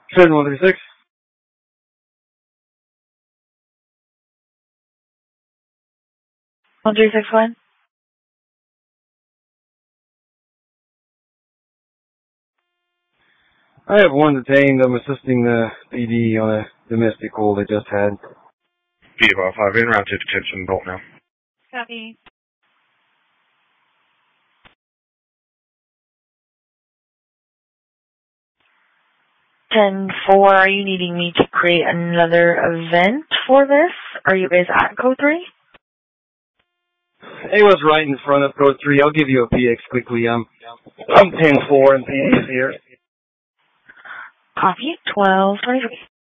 136. One 361. I have one detained. I'm assisting the PD on a domestic call they just had. Beaver 5 in, round to detention, bolt now. Copy. 10-4, are you needing me to create another event for this? Are you guys at code 3? It was right in front of code 3. I'll give you a PX quickly. I'm 10-4 and PD is here. Copy. 12-23.